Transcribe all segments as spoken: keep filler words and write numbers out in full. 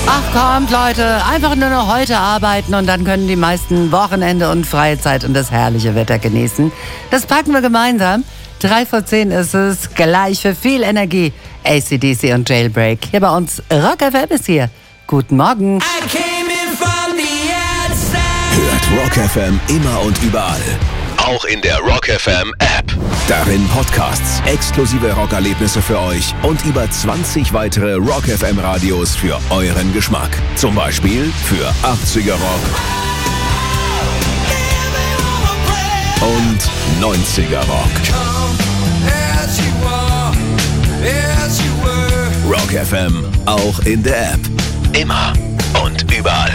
Ach kommt Leute, einfach nur noch heute arbeiten und dann können die meisten Wochenende und freie Zeit und das herrliche Wetter genießen. Das packen wir gemeinsam. Drei vor zehn ist es, gleich für viel Energie. A C D C und Jailbreak. Hier bei uns Rock F M ist hier. Guten Morgen. Hört Rock F M immer und überall. Auch in der Rock F M App. Darin Podcasts, exklusive Rockerlebnisse für euch und über zwanzig weitere Rock F M Radios für euren Geschmack. Zum Beispiel für achtziger Rock und neunziger Rock. Rock F M, auch in der App. Immer und überall.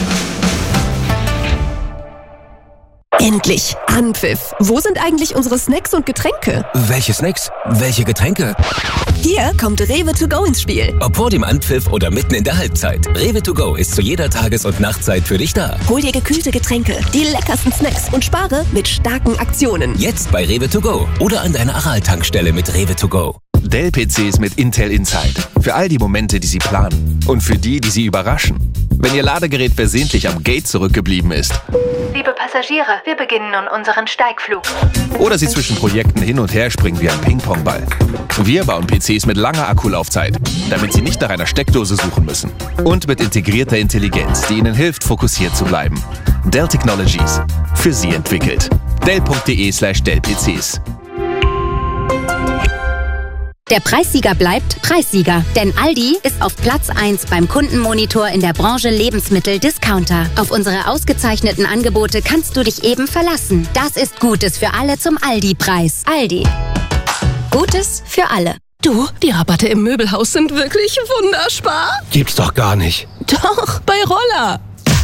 Endlich! Anpfiff! Wo sind eigentlich unsere Snacks und Getränke? Welche Snacks? Welche Getränke? Hier kommt Rewe to go ins Spiel. Ob vor dem Anpfiff oder mitten in der Halbzeit. Rewe to go ist zu jeder Tages- und Nachtzeit für dich da. Hol dir gekühlte Getränke, die leckersten Snacks und spare mit starken Aktionen. Jetzt bei Rewe to go oder an deiner Aral-Tankstelle mit Rewe to go. Dell-P Cs mit Intel Inside. Für all die Momente, die Sie planen. Und für die, die Sie überraschen. Wenn Ihr Ladegerät versehentlich am Gate zurückgeblieben ist. Liebe Passagiere, wir beginnen nun unseren Steigflug. Oder Sie zwischen Projekten hin und her springen wie ein Ping-Pong-Ball. Wir bauen P Cs mit langer Akkulaufzeit, damit Sie nicht nach einer Steckdose suchen müssen. Und mit integrierter Intelligenz, die Ihnen hilft, fokussiert zu bleiben. Dell Technologies. Für Sie entwickelt. Dell.de slash Dell-PCs. Der Preissieger bleibt Preissieger, denn Aldi ist auf Platz eins beim Kundenmonitor in der Branche Lebensmittel-Discounter. Auf unsere ausgezeichneten Angebote kannst du dich eben verlassen. Das ist Gutes für alle zum Aldi-Preis. Aldi. Gutes für alle. Du, die Rabatte im Möbelhaus sind wirklich wunderspar. Gibt's doch gar nicht. Doch, bei Roller.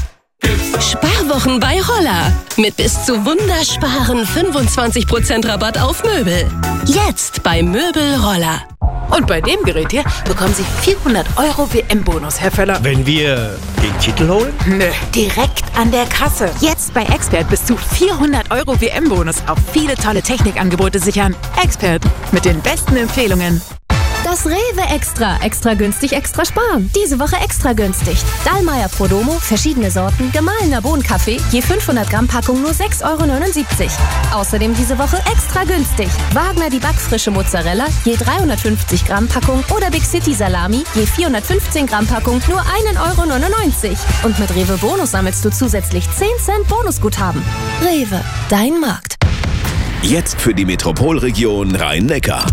Sparwochen bei Roller. Mit bis zu wundersparen fünfundzwanzig Prozent Rabatt auf Möbel. Jetzt bei Möbel Roller. Und bei dem Gerät hier bekommen Sie vierhundert Euro W M-Bonus, Herr Völler. Wenn wir den Titel holen? Nö, direkt an der Kasse. Jetzt bei Expert bis zu vierhundert Euro W M-Bonus auf viele tolle Technikangebote sichern. Expert mit den besten Empfehlungen. Das Rewe Extra. Extra günstig, extra sparen. Diese Woche extra günstig. Dallmayr Prodomo, verschiedene Sorten, gemahlener Bohnenkaffee, je fünfhundert Gramm Packung nur sechs Euro neunundsiebzig. Außerdem diese Woche extra günstig. Wagner die backfrische Mozzarella, je dreihundertfünfzig Gramm Packung oder Big City Salami, je vierhundertfünfzehn Gramm Packung nur ein Euro neunundneunzig. Und mit Rewe Bonus sammelst du zusätzlich zehn Cent Bonusguthaben. Rewe, dein Markt. Jetzt für die Metropolregion Rhein-Neckar.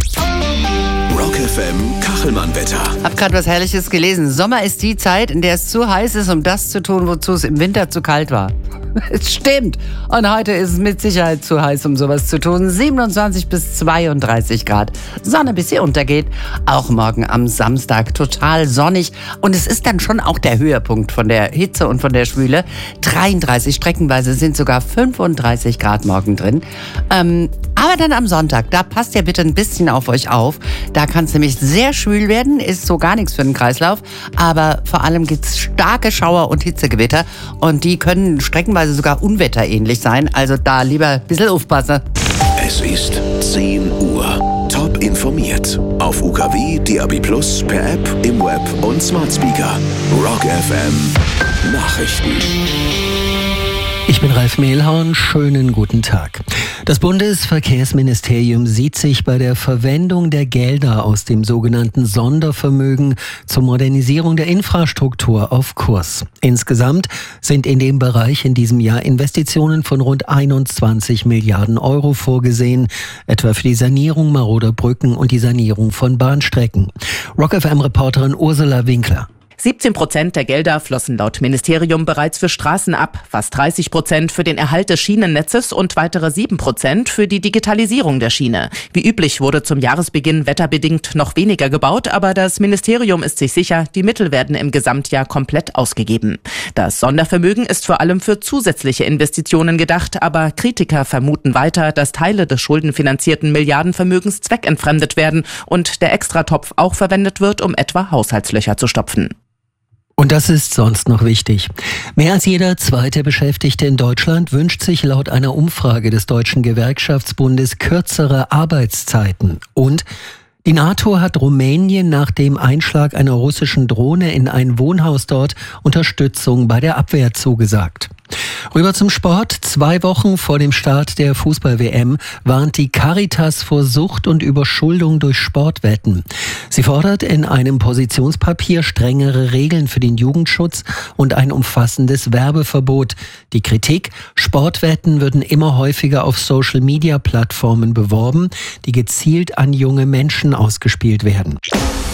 Rock F M Kachelmann-Wetter. Hab gerade was Herrliches gelesen. Sommer ist die Zeit, in der es zu heiß ist, um das zu tun, wozu es im Winter zu kalt war. Es stimmt. Und heute ist es mit Sicherheit zu heiß, um sowas zu tun. siebenundzwanzig bis zweiunddreißig Grad. Sonne, bis sie untergeht. Auch morgen am Samstag total sonnig. Und es ist dann schon auch der Höhepunkt von der Hitze und von der Schwüle. dreiunddreißig, streckenweise sind sogar fünfunddreißig Grad morgen drin. Ähm, aber dann am Sonntag, da passt ihr bitte ein bisschen auf euch auf. Da kann es nämlich sehr schwül werden, ist so gar nichts für den Kreislauf. Aber vor allem gibt es starke Schauer und Hitzegewitter. Und die können streckenweise sogar unwetterähnlich sein. Also da lieber ein bisschen aufpassen. Es ist zehn Uhr. Top informiert. Auf U K W, D A B Plus, per App, im Web und Smart Speaker. Rock F M Nachrichten. Ich bin Ralf Mehlhorn, schönen guten Tag. Das Bundesverkehrsministerium sieht sich bei der Verwendung der Gelder aus dem sogenannten Sondervermögen zur Modernisierung der Infrastruktur auf Kurs. Insgesamt sind in dem Bereich in diesem Jahr Investitionen von rund einundzwanzig Milliarden Euro vorgesehen, etwa für die Sanierung maroder Brücken und die Sanierung von Bahnstrecken. Rock F M-Reporterin Ursula Winkler. siebzehn Prozent der Gelder flossen laut Ministerium bereits für Straßen ab, fast dreißig Prozent für den Erhalt des Schienennetzes und weitere sieben Prozent für die Digitalisierung der Schiene. Wie üblich wurde zum Jahresbeginn wetterbedingt noch weniger gebaut, aber das Ministerium ist sich sicher, die Mittel werden im Gesamtjahr komplett ausgegeben. Das Sondervermögen ist vor allem für zusätzliche Investitionen gedacht, aber Kritiker vermuten weiter, dass Teile des schuldenfinanzierten Milliardenvermögens zweckentfremdet werden und der Extratopf auch verwendet wird, um etwa Haushaltslöcher zu stopfen. Und das ist sonst noch wichtig. Mehr als jeder zweite Beschäftigte in Deutschland wünscht sich laut einer Umfrage des Deutschen Gewerkschaftsbundes kürzere Arbeitszeiten. Und Die NATO hat Rumänien nach dem Einschlag einer russischen Drohne in ein Wohnhaus dort Unterstützung bei der Abwehr zugesagt. Rüber zum Sport. Zwei Wochen vor dem Start der Fußball-W M warnt die Caritas vor Sucht und Überschuldung durch Sportwetten. Sie fordert in einem Positionspapier strengere Regeln für den Jugendschutz und ein umfassendes Werbeverbot. Die Kritik: Sportwetten würden immer häufiger auf Social-Media-Plattformen beworben, die gezielt an junge Menschen ausgespielt werden.